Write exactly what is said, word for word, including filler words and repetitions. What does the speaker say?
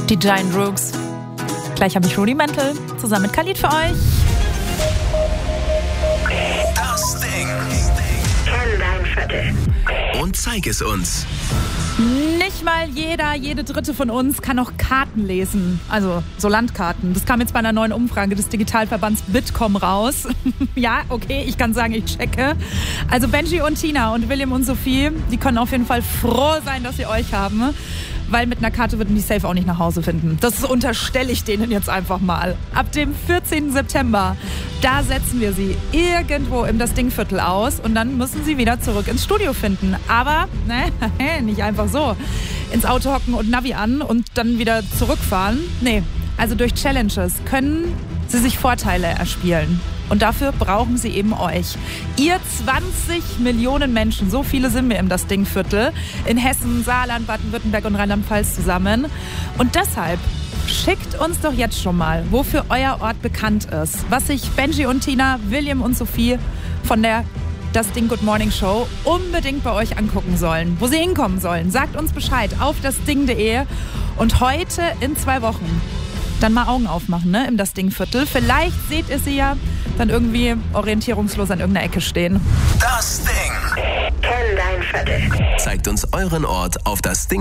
Die Giant Rooks. Gleich habe ich Rudimental zusammen mit Khalid für euch. Das Ding. Kenn dein Viertel. Und zeig es uns. Nicht mal jeder, jede Dritte von uns kann noch Karten lesen. Also so Landkarten. Das kam jetzt bei einer neuen Umfrage des Digitalverbands Bitkom raus. Ja, okay, ich kann sagen, ich checke. Also Benji und Tina und William und Sophie, die können auf jeden Fall froh sein, dass sie euch haben. Weil mit einer Karte würden die safe auch nicht nach Hause finden. Das unterstelle ich denen jetzt einfach mal. Ab dem vierzehnten September, da setzen wir sie irgendwo im Das Ding-Viertel aus und dann müssen sie wieder zurück ins Studio finden. Aber, ne, nicht einfach so. Ins Auto hocken und Navi an und dann wieder zurückfahren. Nee, also durch Challenges können sie sich Vorteile erspielen. Und dafür brauchen sie eben euch. Ihr zwanzig Millionen Menschen, so viele sind wir im Das Ding-Viertel, in Hessen, Saarland, Baden-Württemberg und Rheinland-Pfalz zusammen. Und deshalb schickt uns doch jetzt schon mal, wofür euer Ort bekannt ist, was sich Benji und Tina, William und Sophie von der Das Ding Good Morning Show unbedingt bei euch angucken sollen, wo sie hinkommen sollen. Sagt uns Bescheid auf dasding punkt de und heute in zwei Wochen dann mal Augen aufmachen, ne, im Das Ding-Viertel. Vielleicht seht ihr sie ja dann irgendwie orientierungslos an irgendeiner Ecke stehen. Das Ding. Kenn dein Viertel. Zeigt uns euren Ort auf das Ding.